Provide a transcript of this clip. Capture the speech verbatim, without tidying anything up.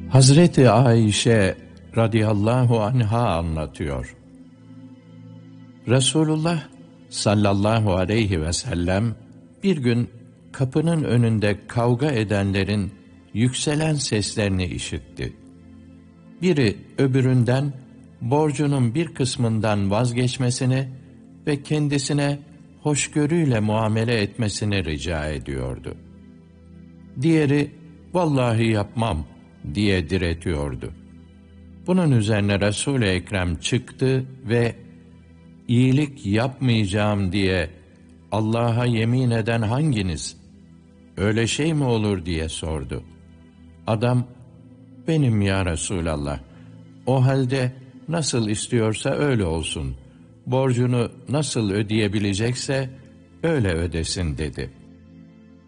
Hazreti Ayşe radıyallahu anha anlatıyor. Resulullah sallallahu aleyhi ve sellem bir gün kapının önünde kavga edenlerin yükselen seslerini işitti. Biri öbüründen borcunun bir kısmından vazgeçmesini ve kendisine hoşgörüyle muamele etmesini rica ediyordu. Diğeri, vallahi yapmam diye diretiyordu. Bunun üzerine Resul-i Ekrem çıktı ve iyilik yapmayacağım diye Allah'a yemin eden hanginiz? Öyle şey mi olur diye sordu. Adam, benim ya Resulallah. O halde nasıl istiyorsa öyle olsun. Borcunu nasıl ödeyebilecekse öyle ödesin dedi.